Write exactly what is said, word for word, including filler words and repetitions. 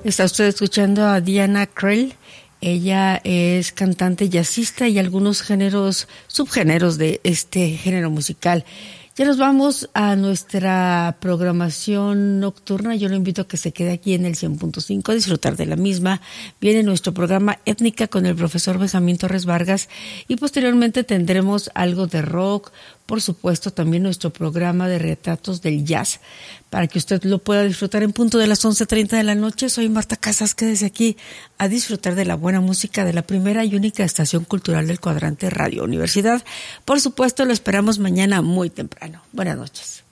Está usted escuchando a Diana Krall. Ella es cantante jazzista y algunos géneros, subgéneros de este género musical. Ya nos vamos a nuestra programación nocturna. Yo lo invito a que se quede aquí en el cien punto cinco a disfrutar de la misma. Viene nuestro programa Étnica con el profesor Benjamín Torres Vargas y posteriormente tendremos algo de rock, por supuesto también nuestro programa de retratos del jazz, para que usted lo pueda disfrutar en punto de las once treinta de la noche. Soy Marta Casas, quédese aquí a disfrutar de la buena música de la primera y única estación cultural del cuadrante Radio Universidad. Por supuesto, lo esperamos mañana muy temprano. Buenas noches.